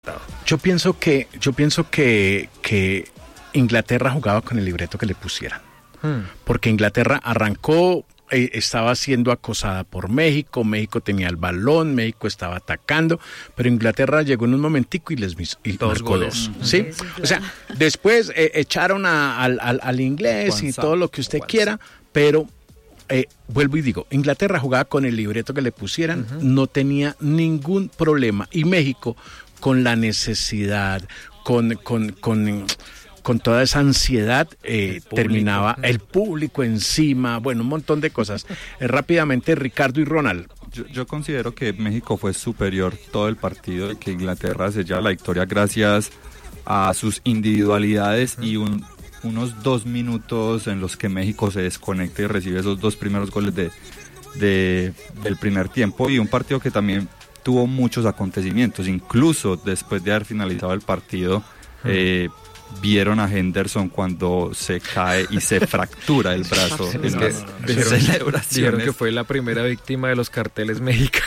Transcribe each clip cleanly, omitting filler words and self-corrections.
Yo pienso que Inglaterra jugaba con el libreto que le pusieran. Porque Inglaterra arrancó, estaba siendo acosada por México, México tenía el balón, México estaba atacando, pero Inglaterra llegó en un momentico y marcó dos. ¿Sí? O sea, después echaron al inglés y todo lo que usted quiera, pero vuelvo y digo, Inglaterra jugaba con el libreto que le pusieran, no tenía ningún problema. Y México, con la necesidad, con toda esa ansiedad, terminaba el público encima, bueno, un montón de cosas. Rápidamente, Ricardo y Ronald. Yo considero que México fue superior todo el partido y que Inglaterra se lleva la victoria gracias a sus individualidades y unos 2 minutos en los que México se desconecta y recibe esos 2 primeros goles del primer tiempo, y un partido que también tuvo muchos acontecimientos. Incluso después de haber finalizado el partido, vieron a Henderson cuando se cae y se fractura el brazo en las celebraciones. Dijeron que fue la primera víctima de los carteles mexicanos.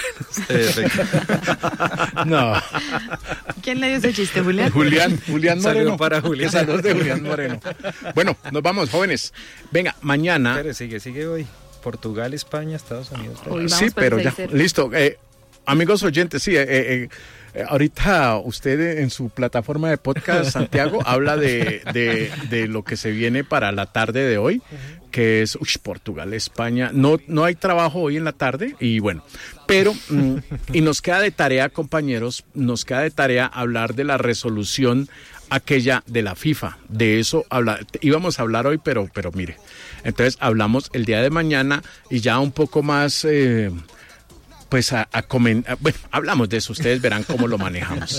No. ¿Quién le dio ese chiste, Julián? Julián Moreno. Saludos para Julián. Saludos de Julián Moreno. Bueno, nos vamos, jóvenes. Venga, mañana. Pero sigue hoy. Portugal, España, Estados Unidos. Sí, pero ya, listo. Amigos oyentes, sí, ahorita usted en su plataforma de podcast, Santiago, habla de lo que se viene para la tarde de hoy, que es Portugal, España. No hay trabajo hoy en la tarde y bueno, pero y nos queda de tarea, compañeros, hablar de la resolución aquella de la FIFA. De eso íbamos a hablar hoy, pero mire, entonces hablamos el día de mañana y ya un poco más... pues bueno, hablamos de eso, ustedes verán cómo lo manejamos.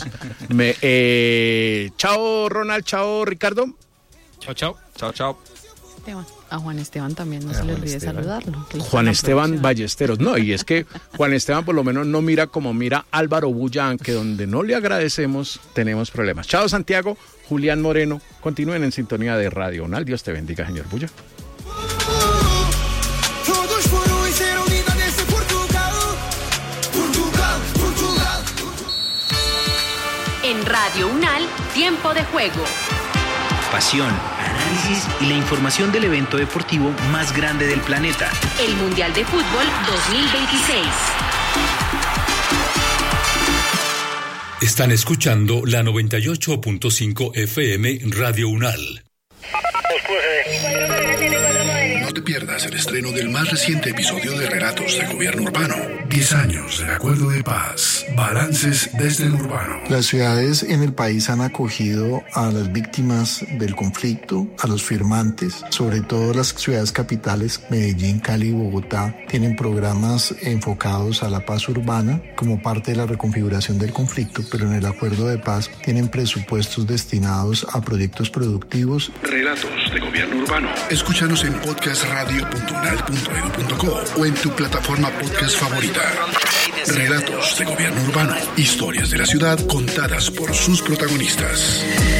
Chao Ronald, chao Ricardo. Chao. A Juan Esteban también no se le olvide saludarlo. Juan Esteban Ballesteros, no, y es que Juan Esteban por lo menos no mira como mira Álvaro Bulla, aunque donde no le agradecemos tenemos problemas. Chao Santiago, Julián Moreno, continúen en sintonía de Radio UNAL. Dios te bendiga, señor Bulla. En Radio UNAL, tiempo de juego. Pasión, análisis y la información del evento deportivo más grande del planeta. El Mundial de Fútbol 2026. Están escuchando la 98.5 FM Radio UNAL. No te pierdas el estreno del más reciente episodio de Relatos de Gobierno Urbano. 10 años del Acuerdo de Paz. Balances desde el urbano. Las ciudades en el país han acogido a las víctimas del conflicto, a los firmantes, sobre todo las ciudades capitales, Medellín, Cali y Bogotá, tienen programas enfocados a la paz urbana como parte de la reconfiguración del conflicto, pero en el Acuerdo de Paz tienen presupuestos destinados a proyectos productivos. Relatos de Gobierno Urbano. Escúchanos en podcastradio.unal.edu.co o en tu plataforma podcast favorita. Relatos de Gobierno Urbano. Historias de la ciudad contadas por sus protagonistas.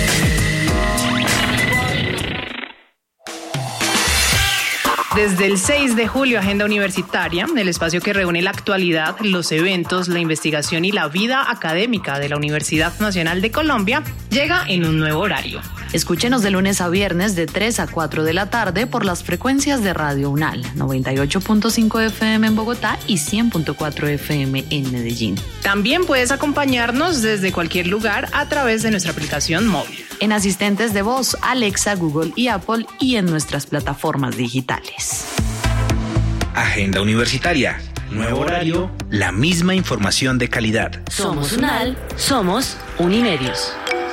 Desde el 6 de julio, Agenda Universitaria, el espacio que reúne la actualidad, los eventos, la investigación y la vida académica de la Universidad Nacional de Colombia, llega en un nuevo horario. Escúchenos de lunes a viernes de 3 a 4 de la tarde por las frecuencias de Radio UNAL, 98.5 FM en Bogotá y 100.4 FM en Medellín. También puedes acompañarnos desde cualquier lugar a través de nuestra aplicación móvil. En asistentes de voz, Alexa, Google y Apple, y en nuestras plataformas digitales. Agenda Universitaria. Nuevo horario, la misma información de calidad. Somos UNAL, somos Unimedios.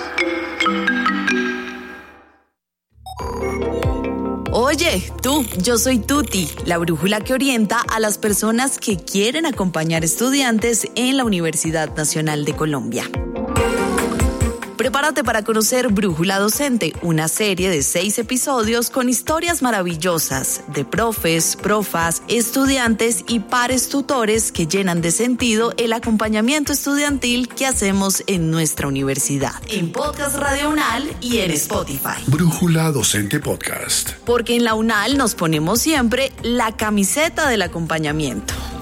Oye, tú, yo soy Tuti, la brújula que orienta a las personas que quieren acompañar estudiantes en la Universidad Nacional de Colombia. Prepárate para conocer Brújula Docente, una serie de 6 episodios con historias maravillosas de profes, profas, estudiantes y pares tutores que llenan de sentido el acompañamiento estudiantil que hacemos en nuestra universidad. En Podcast Radio UNAL y en Spotify. Brújula Docente Podcast. Porque en la UNAL nos ponemos siempre la camiseta del acompañamiento.